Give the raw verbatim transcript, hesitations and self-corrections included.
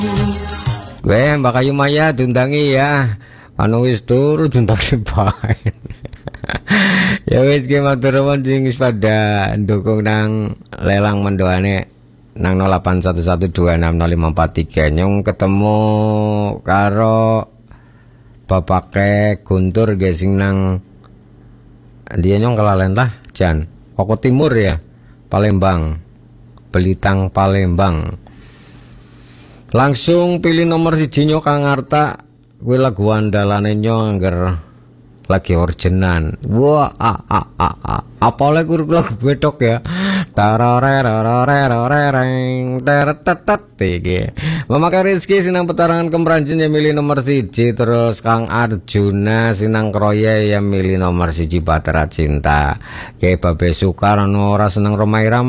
Weh Mbak Ayu Maya diundangi ya. Anu wis turu diundang bae. Ya wis ki matur nuwun sing wis pada ndukung nang lelang mendoane nang nol delapan satu satu dua enam nol lima empat tiga nyung ketemu karo bapake Guntur nggih sing nang dia nyong kelalen lah Jan Oko Timur ya Palembang Belitang Palembang. Langsung pilih nomor siji nyo Kang Arta kuwi lagu andalane nyo angger lagi orjenan. Wah, ah, ah, ah, ah. Apalagi kuwi lagu bedok ya. Tararerererereng teretetet iki. Memakai rezeki sinang petarangan kemranjen yang milih nomor siji, terus Kang Arjuna sinang kroye yang milih nomor siji Batara Cinta. Kayak Babe Sukar anu ora seneng Roma Irama